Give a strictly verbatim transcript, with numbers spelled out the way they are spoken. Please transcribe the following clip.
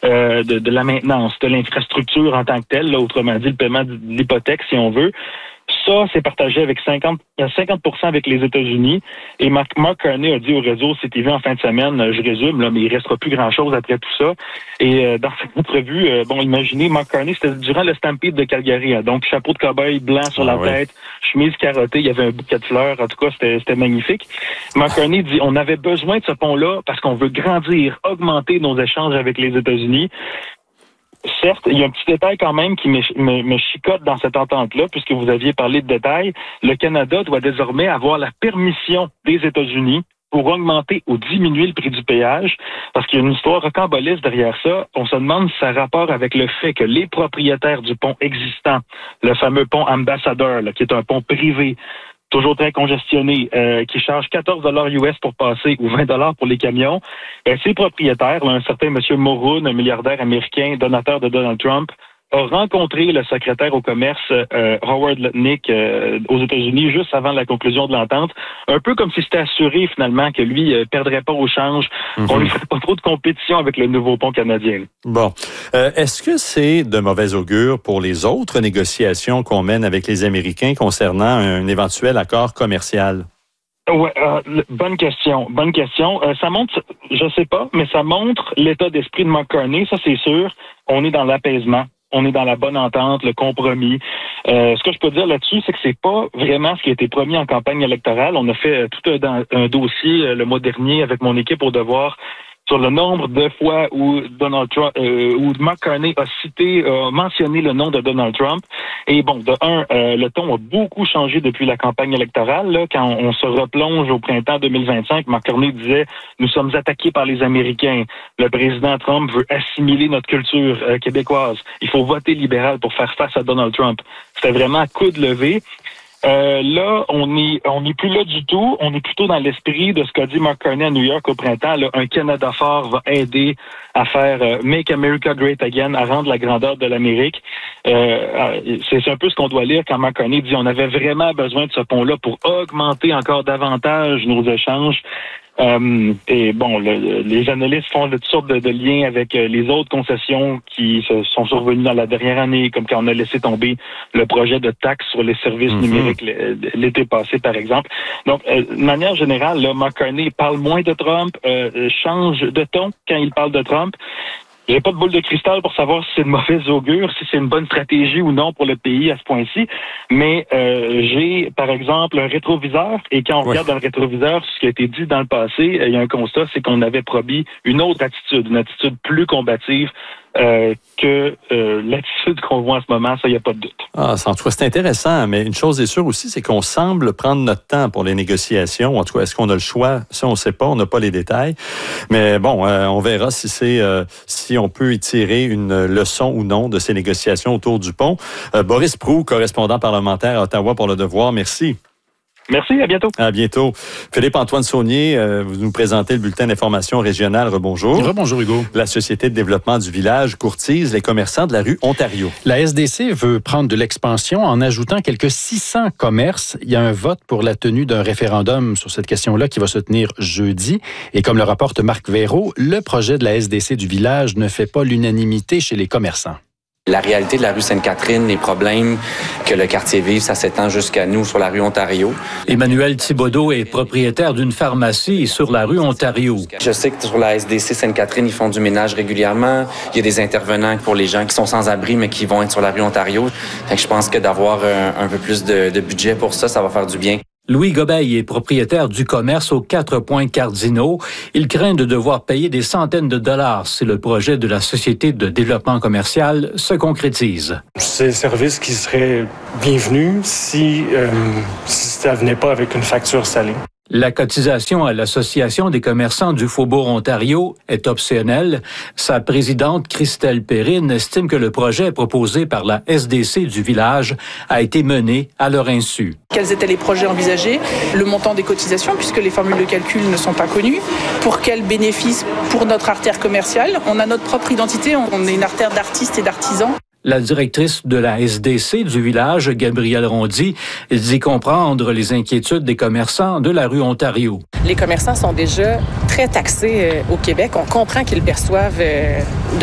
euh, de, de la maintenance, de l'infrastructure en tant que telle, là, autrement dit, le paiement de l'hypothèque, si on veut. Ça, c'est partagé avec cinquante pour cent avec les États-Unis. Et Mark, Mark Carney a dit au réseau C T V en fin de semaine, je résume, là, mais il restera plus grand-chose après tout ça. Et euh, dans cette entrevue, euh, bon, imaginez, Mark Carney, c'était durant le Stampede de Calgary. Hein, donc, chapeau de cow-boy blanc sur ah, la oui. tête, chemise carottée, il y avait un bouquet de fleurs. En tout cas, c'était, c'était magnifique. Mark Carney dit, on avait besoin de ce pont-là parce qu'on veut grandir, augmenter nos échanges avec les États-Unis. Certes, il y a un petit détail quand même qui me, me, me chicote dans cette entente-là, puisque vous aviez parlé de détails. Le Canada doit désormais avoir la permission des États-Unis pour augmenter ou diminuer le prix du péage, parce qu'il y a une histoire rocambolesque derrière ça. On se demande si ça a rapport avec le fait que les propriétaires du pont existant, le fameux pont Ambassador, là, qui est un pont privé, toujours très congestionné, euh, qui charge quatorze dollars U S pour passer ou vingt dollars pour les camions. Ben, ses propriétaires, là, un certain M. Mulroon, un milliardaire américain, donateur de Donald Trump, a rencontré le secrétaire au commerce euh, Howard Lutnick euh, aux États-Unis juste avant la conclusion de l'entente, un peu comme si c'était assuré finalement que lui euh, perdrait pas au change, mm-hmm. qu'on ne ferait pas trop de compétition avec le nouveau pont canadien. Bon, euh, est-ce que c'est de mauvais augure pour les autres négociations qu'on mène avec les Américains concernant un éventuel accord commercial? Ouais, euh, bonne question, bonne question. Euh, ça montre, je sais pas, mais ça montre l'état d'esprit de Mark Carney, ça c'est sûr. On est dans l'apaisement. On est dans la bonne entente, le compromis. Euh, ce que je peux dire là-dessus, c'est que c'est pas vraiment ce qui a été promis en campagne électorale. On a fait tout un, un dossier le mois dernier avec mon équipe au devoir sur le nombre de fois où Donald Trump, euh, où Mark Carney a cité, a mentionné le nom de Donald Trump. Et bon, de un, euh, le ton a beaucoup changé depuis la campagne électorale. Là, quand on, on se replonge au printemps deux mille vingt-cinq, Mark Carney disait « Nous sommes attaqués par les Américains. Le président Trump veut assimiler notre culture euh, québécoise. Il faut voter libéral pour faire face à Donald Trump. » C'était vraiment à coup de levée. Euh, là, on est on n'est plus là du tout. On est plutôt dans l'esprit de ce qu'a dit Mark Carney à New York au printemps. Là, un Canada fort va aider à faire euh, Make America Great Again, à rendre la grandeur de l'Amérique. Euh, c'est, c'est un peu ce qu'on doit lire quand Mark Carney dit on avait vraiment besoin de ce pont-là pour augmenter encore davantage nos échanges. Euh, et bon, le, les analystes font de toutes sortes de, de liens avec euh, les autres concessions qui se sont survenues dans la dernière année, comme quand on a laissé tomber le projet de taxe sur les services mm-hmm. numériques l'été passé, par exemple. Donc, euh, de manière générale, là, Mark Carney parle moins de Trump, euh, change de ton quand il parle de Trump. J'ai pas de boule de cristal pour savoir si c'est de mauvaise augure, si c'est une bonne stratégie ou non pour le pays à ce point-ci. Mais euh, j'ai, par exemple, un rétroviseur. Et quand on oui. regarde dans le rétroviseur ce qui a été dit dans le passé, il y a un constat, c'est qu'on avait promis une autre attitude, une attitude plus combative euh, que euh, l'attitude qu'on voit en ce moment. Ça, il n'y a pas de doute. Ah, en tout cas, c'est intéressant. Mais une chose est sûre aussi, c'est qu'on semble prendre notre temps pour les négociations. En tout cas, est-ce qu'on a le choix? Ça, on ne sait pas. On n'a pas les détails. Mais bon, euh, on verra si c'est euh, si on peut y tirer une leçon ou non de ces négociations autour du pont. Euh, Boris Proulx, correspondant parlementaire à Ottawa pour Le Devoir, merci. Merci, à bientôt. À bientôt. Philippe-Antoine Saunier, euh, vous nous présentez le bulletin d'information régionale. Rebonjour. Rebonjour, Hugo. La Société de développement du village courtise les commerçants de la rue Ontario. La S D C veut prendre de l'expansion en ajoutant quelques six cents commerces. Il y a un vote pour la tenue d'un référendum sur cette question-là qui va se tenir jeudi. Et comme le rapporte Marc Véraud, le projet de la S D C du village ne fait pas l'unanimité chez les commerçants. La réalité de la rue Sainte-Catherine, les problèmes que le quartier vive, ça s'étend jusqu'à nous sur la rue Ontario. Emmanuel Thibodeau est propriétaire d'une pharmacie sur la rue Ontario. Je sais que sur la S D C Sainte-Catherine, ils font du ménage régulièrement. Il y a des intervenants pour les gens qui sont sans abri, mais qui vont être sur la rue Ontario. Fait que je pense que d'avoir un, un peu plus de, de budget pour ça, ça va faire du bien. Louis Gobeil est propriétaire du commerce aux quatre points cardinaux. Il craint de devoir payer des centaines de dollars si le projet de la Société de développement commercial se concrétise. C'est un service qui serait bienvenu si, euh, si ça venait pas avec une facture salée. La cotisation à l'Association des commerçants du Faubourg Ontario est optionnelle. Sa présidente, Christelle Perrine, estime que le projet proposé par la S D C du village a été mené à leur insu. Quels étaient les projets envisagés, le montant des cotisations, puisque les formules de calcul ne sont pas connues, pour quels bénéfices pour notre artère commerciale. On a notre propre identité, on est une artère d'artistes et d'artisans. La directrice de la S D C du village, Gabrielle Rondy, dit comprendre les inquiétudes des commerçants de la rue Ontario. Les commerçants sont déjà très taxés euh, au Québec. On comprend qu'ils perçoivent euh,